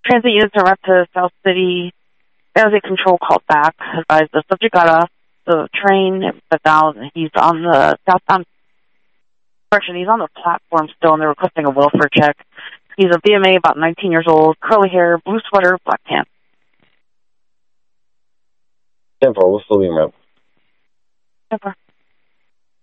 Transit units are up to South City. There was a control called back. Advised the subject got off the train, but now he's on the southbound direction. He's on the platform still, and they're requesting a welfare check. He's a BMA, about 19 years old, curly hair, blue sweater, black pants. 10-4, we'll still be in route. 10-4.